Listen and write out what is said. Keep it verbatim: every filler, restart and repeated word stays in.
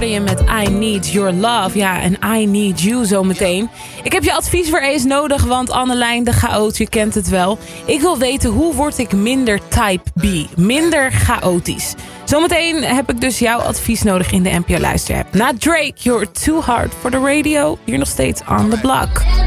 hoorde je met I Need Your Love. Ja, en I Need You zometeen. Ik heb je advies weer eens nodig, want Annelijn de chaot, je kent het wel. Ik wil weten, hoe word ik minder type B? Minder chaotisch. Zometeen heb ik dus jouw advies nodig in de N P O Luister-app. Na Drake, You're Too Hard for the Radio. Hier nog steeds on the block.